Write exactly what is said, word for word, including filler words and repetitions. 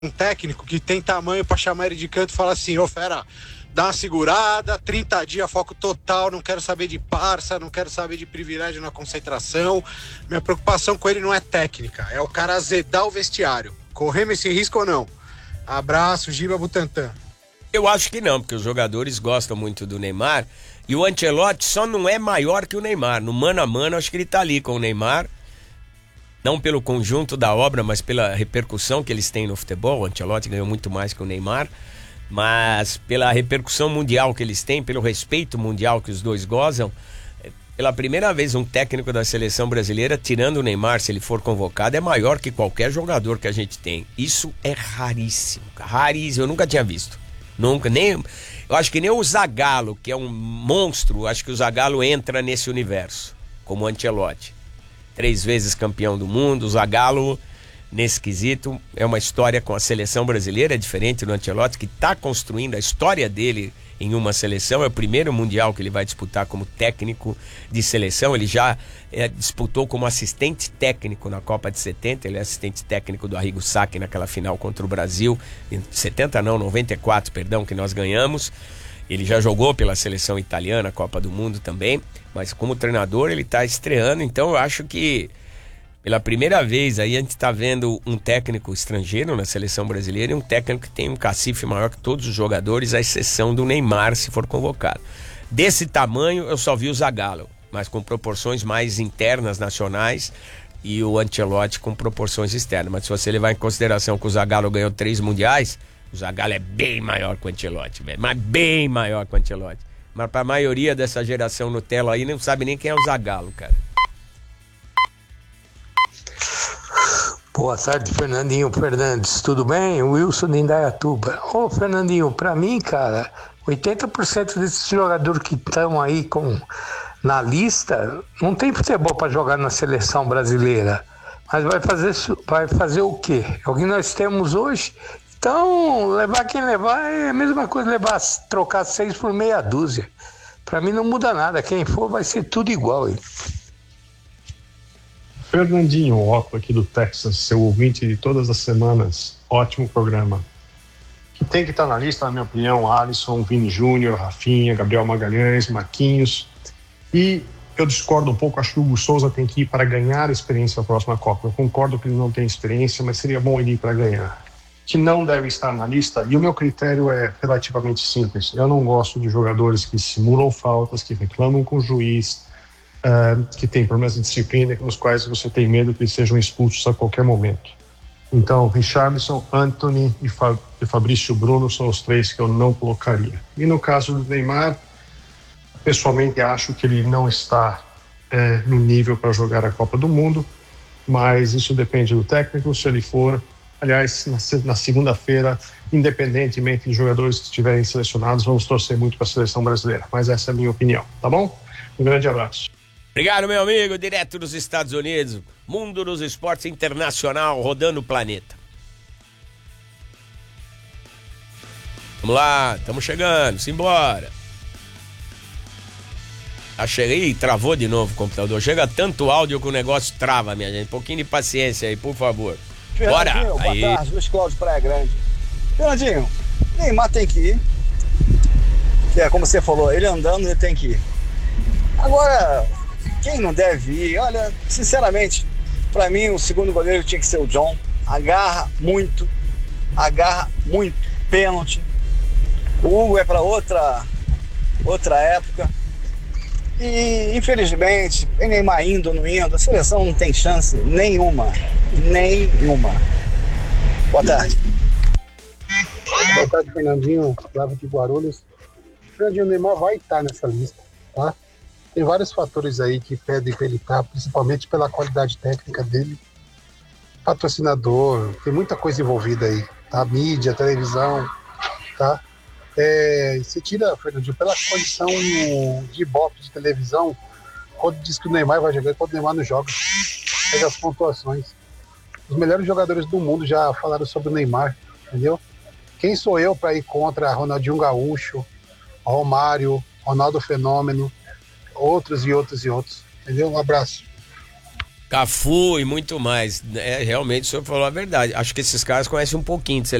um técnico que tem tamanho para chamar ele de canto e falar assim: ô fera, dá uma segurada, trinta dias, foco total, não quero saber de parça, não quero saber de privilégio na concentração. Minha preocupação com ele não é técnica, é o cara azedar o vestiário. Corremos esse risco ou não? Abraço, Giba Butantan. Eu acho que não, porque os jogadores gostam muito do Neymar e o Ancelotti só não é maior que o Neymar. No mano a mano, acho que ele tá ali com o Neymar, não pelo conjunto da obra, mas pela repercussão que eles têm no futebol. O Ancelotti ganhou muito mais que o Neymar, mas pela repercussão mundial que eles têm, pelo respeito mundial que os dois gozam. Pela primeira vez um técnico da seleção brasileira, tirando o Neymar, se ele for convocado, é maior que qualquer jogador que a gente tem. Isso é raríssimo, raríssimo, eu nunca tinha visto. Nunca, nem, eu acho que nem o Zagallo, que é um monstro, acho que o Zagallo entra nesse universo, como o Ancelotti. Três vezes campeão do mundo, o Zagallo, nesse quesito, é uma história com a seleção brasileira, é diferente do Ancelotti, que está construindo a história dele em uma seleção. É o primeiro mundial que ele vai disputar como técnico de seleção. Ele já é, disputou como assistente técnico na Copa de setenta, ele é assistente técnico do Arrigo Sacchi naquela final contra o Brasil, em setenta não, noventa e quatro, perdão, que nós ganhamos. Ele já jogou pela seleção italiana, Copa do Mundo também, mas como treinador ele está estreando. Então eu acho que pela primeira vez aí a gente está vendo um técnico estrangeiro na seleção brasileira e um técnico que tem um cacife maior que todos os jogadores, à exceção do Neymar, se for convocado. Desse tamanho eu só vi o Zagallo, mas com proporções mais internas, nacionais, e o Ancelotti com proporções externas. Mas se você levar em consideração que o Zagallo ganhou três mundiais, o Zagallo é bem maior que o Ancelotti, velho, mas bem maior que o Ancelotti. Mas para a maioria dessa geração Nutella aí não sabe nem quem é o Zagallo, cara. Boa tarde, Fernandinho Fernandes, tudo bem? Wilson de Indaiatuba. Ô, Fernandinho, pra mim, cara, oitenta por cento desses jogadores que estão aí com, na lista não tem futebol pra jogar na seleção brasileira. Mas vai fazer, vai fazer o quê? É o que nós temos hoje. Então, levar quem levar é a mesma coisa, levar, trocar seis por meia dúzia. Pra mim não muda nada, quem for vai ser tudo igual. Hein? Fernandinho Otto aqui do Texas, seu ouvinte de todas as semanas, ótimo programa. Que tem que estar na lista, na minha opinião, Alisson, Vini Júnior, Rafinha, Gabriel Magalhães, Marquinhos. E eu discordo um pouco, acho que o Hugo Souza tem que ir para ganhar experiência na próxima Copa. Eu concordo que ele não tem experiência, mas seria bom ele ir para ganhar. Que não deve estar na lista, e o meu critério é relativamente simples. Eu não gosto de jogadores que simulam faltas, que reclamam com o juiz, Uh, que tem problemas de disciplina, nos quais você tem medo que eles sejam expulsos a qualquer momento. Então, Richarlison, Antony e, Fa- e Fabrício Bruno são os três que eu não colocaria. E no caso do Neymar, pessoalmente acho que ele não está é, no nível para jogar a Copa do Mundo, mas isso depende do técnico, se ele for. Aliás, na, na segunda-feira, independentemente de jogadores que estiverem selecionados, vamos torcer muito para a seleção brasileira. Mas essa é a minha opinião, tá bom? Um grande abraço. Obrigado, meu amigo, direto dos Estados Unidos, mundo dos esportes internacional, rodando o planeta. Vamos lá, estamos chegando, simbora. Ah, cheguei e travou de novo o computador. Chega tanto áudio que o negócio trava, minha gente. Um pouquinho de paciência aí, por favor. Bora! Boa aí. tarde, Luiz Cláudio Praia Grande. Fernandinho, Neymar tem que ir. Que é como você falou, ele andando, ele tem que ir. Agora, quem não deve ir, olha, sinceramente, pra mim o segundo goleiro tinha que ser o John. Agarra muito, agarra muito, pênalti. O Hugo é pra outra, outra época. E infelizmente, o Neymar indo ou não indo, a seleção não tem chance nenhuma, nenhuma. Boa tarde. Boa tarde, Fernandinho, Flávio de Guarulhos. Fernandinho, o Neymar vai estar nessa lista, tá? Tem vários fatores aí que pedem para ele estar, principalmente pela qualidade técnica dele. Patrocinador, tem muita coisa envolvida aí, tá? Mídia, televisão, tá? É, você tira, Fernandinho, pela condição de ibope de televisão, quando diz que o Neymar vai jogar, quando o Neymar não joga, pega as pontuações. Os melhores jogadores do mundo já falaram sobre o Neymar, entendeu? Quem sou eu para ir contra Ronaldinho Gaúcho, Romário, Ronaldo Fenômeno, outros e outros e outros, entendeu? Um abraço. Cafu e muito mais. É, realmente o senhor falou a verdade. Acho que esses caras conhecem um pouquinho de